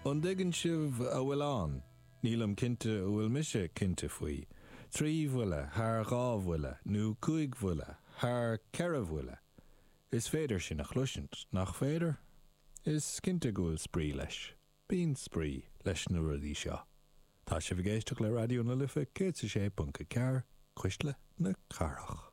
An digan sibh a bhfuil an, nílam cinnte a bhfuil mise cinnte faoi. Trí bhfuile, thar 2 bhfuile, nó 5 bhfuile, thar 4 bhfuile. Is féidir sin a chluisint, nach féidir? Is cinnte go bhfuil sprí leis. Bín sprí leis na rudaí seo. Tá sé bhgéisteach le radio na Lifa 106.4 Cuistle na Carach.